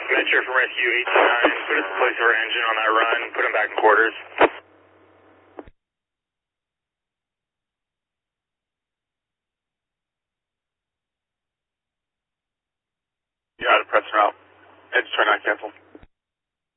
Metro from Rescue 829, put us in place of our engine on that run, put him back in quarters. You got it, press route. Edge 29 cancel.